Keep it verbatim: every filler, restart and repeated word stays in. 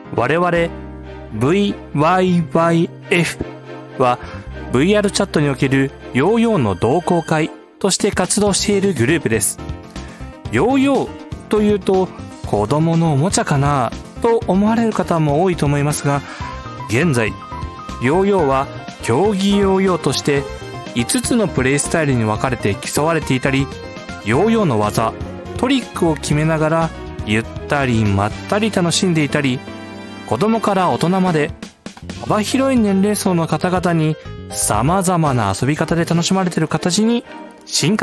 我々 ブイワイワイエフ は ブイアール チャットにおけるヨーヨーの同好会として活動しているグループです。ヨーヨーというと子供のおもちゃかなと思われる方も多いと思いますが、現在ヨーヨーは競技ヨーヨーとしていつつのプレイスタイルに分かれて競われていたり、ヨーヨーの技、トリックを決めながらゆったりまったり楽しんでいたり、子供から大人まで幅広い年齢層の方々に様々な遊び方で楽しまれている形に進化